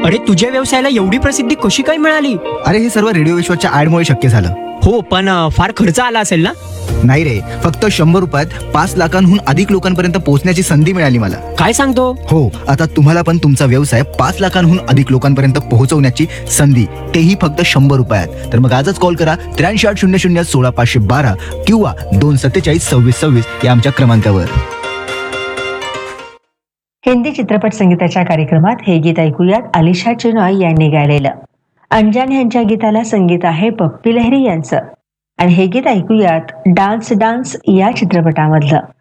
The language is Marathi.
अरे तुझ्या व्यवसायाला एवढी प्रसिद्धी कशी काय मिळाली? अरे हे सर्व रेडिओ विश्वाच्या ऍडमुळे शक्य झालं. हो पण फार खर्च आला असेल ना? नाही रे, फक्त 100 रुपयात 5 लाखांहून अधिक लोकांपर्यंत पोहोचण्याची संधी मिळाली मला. काय सांगतो? हो, आता तुम्हाला पण तुमचा व्यवसाय 5 लाखांहून अधिक लोकांपर्यंत पोहोचवण्याची संधी, तेही फक्त 100 रुपयात. तर मग आजच कॉल करा 8380016512 किंवा 2474626 या आमच्या क्रमांकावर. हिंदी चित्रपट संगीताच्या कार्यक्रमात हे गीत ऐकूयात अलिशा चिनॉय यांनी गायलेलं. अंजान यांच्या गीताला संगीत आहे पप्पी लहरी यांचं आणि हे गीत ऐकूयात डान्स डान्स या चित्रपटामधलं.